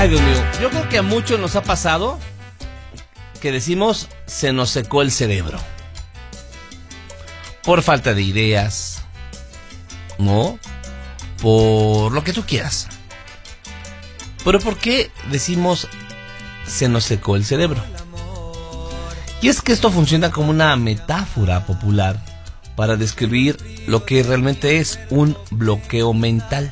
Ay, Dios mío, yo creo que a muchos nos ha pasado que decimos se nos secó el cerebro. Por falta de ideas, ¿no? Por lo que tú quieras. Pero ¿por qué decimos se nos secó el cerebro? Y es que esto funciona como una metáfora popular para describir lo que realmente es un bloqueo mental.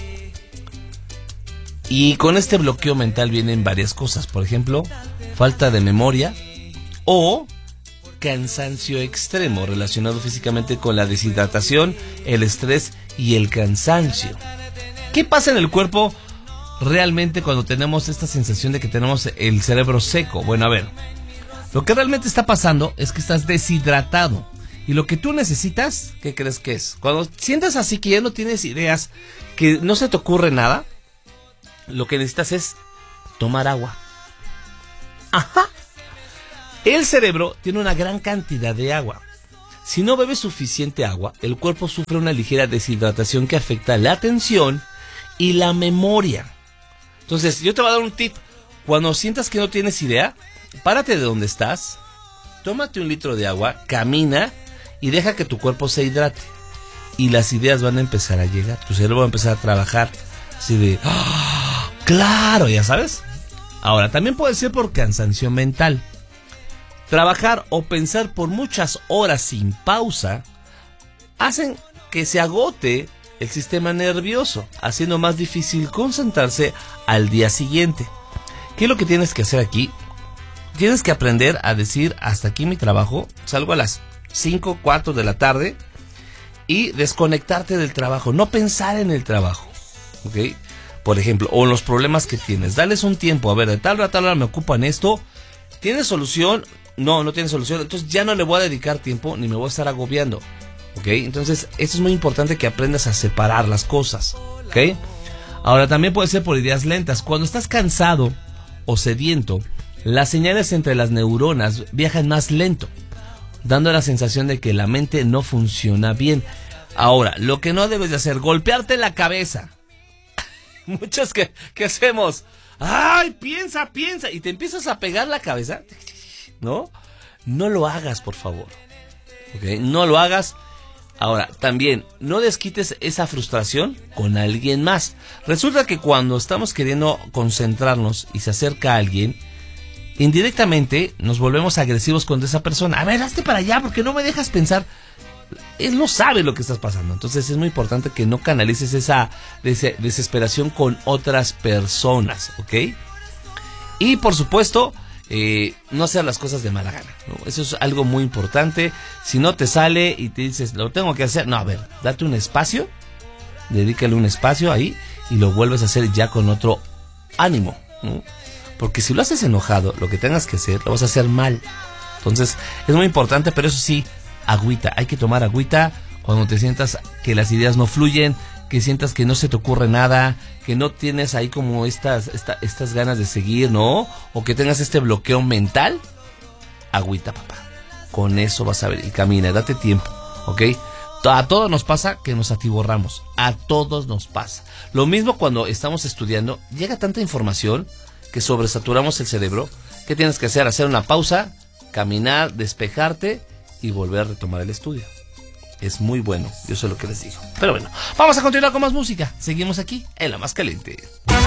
Y con este bloqueo mental vienen varias cosas. Por ejemplo, falta de memoria o cansancio extremo relacionado físicamente con la deshidratación, el estrés y el cansancio. ¿Qué pasa en el cuerpo realmente cuando tenemos esta sensación de que tenemos el cerebro seco? Bueno, a ver, lo que realmente está pasando es que estás deshidratado. Y lo que tú necesitas, ¿qué crees que es? Cuando sientes así que ya no tienes ideas, que no se te ocurre nada, lo que necesitas es tomar agua. Ajá. El cerebro tiene una gran cantidad de agua. Si no bebes suficiente agua, el cuerpo sufre una ligera deshidratación que afecta la atención y la memoria. Entonces, yo te voy a dar un tip. Cuando sientas que no tienes idea, párate de donde estás, tómate 1 litro de agua, camina y deja que tu cuerpo se hidrate. Y las ideas van a empezar a llegar. Tu cerebro va a empezar a trabajar así de... ¡Oh, claro! Ya sabes. Ahora, también puede ser por cansancio mental. Trabajar o pensar por muchas horas sin pausa hacen que se agote el sistema nervioso, haciendo más difícil concentrarse al día siguiente. ¿Qué es lo que tienes que hacer aquí? Tienes que aprender a decir hasta aquí mi trabajo, salgo a las 5, 4 de la tarde y desconectarte del trabajo, no pensar en el trabajo, ¿ok? Por ejemplo, o en los problemas que tienes, dales un tiempo, a ver, de tal a tal hora me ocupo en esto, ¿tienes solución? No tiene solución, entonces ya no le voy a dedicar tiempo ni me voy a estar agobiando, ¿ok? Entonces, esto es muy importante que aprendas a separar las cosas, ¿ok? Ahora, también puede ser por ideas lentas. Cuando estás cansado o sediento, las señales entre las neuronas viajan más lento, dando la sensación de que la mente no funciona bien. Ahora, lo que no debes de hacer, golpearte la cabeza. Muchos que hacemos, ¡ay, piensa! Y te empiezas a pegar la cabeza. ¿No? No lo hagas, por favor. ¿Ok? No lo hagas. Ahora, también, no desquites esa frustración con alguien más. Resulta que cuando estamos queriendo concentrarnos y se acerca alguien, indirectamente nos volvemos agresivos con esa persona. A ver, hazte para allá porque no me dejas pensar. Él no sabe lo que estás pasando. Entonces es muy importante que no canalices esa desesperación con otras personas, ¿ok? Y por supuesto, no hacer las cosas de mala gana, ¿no? Eso es algo muy importante. Si no te sale y te dices, lo tengo que hacer, no, a ver, date un espacio, dedícale un espacio ahí y lo vuelves a hacer ya con otro ánimo, ¿no? Porque si lo haces enojado, lo que tengas que hacer, lo vas a hacer mal. Entonces, es muy importante, pero eso sí, agüita, hay que tomar agüita cuando te sientas que las ideas no fluyen, que sientas que no se te ocurre nada, que no tienes ahí como estas ganas de seguir, ¿no? O que tengas este bloqueo mental. Agüita, papá. Con eso vas a ver. Y camina, date tiempo, ¿ok? A todos nos pasa que nos atiborramos. A todos nos pasa. Lo mismo cuando estamos estudiando. Llega tanta información que sobresaturamos el cerebro. ¿Qué tienes que hacer? Hacer una pausa, caminar, despejarte y volver a retomar el estudio. Es muy bueno, yo sé lo que les digo. Pero bueno, vamos a continuar con más música. Seguimos aquí en La Más Caliente.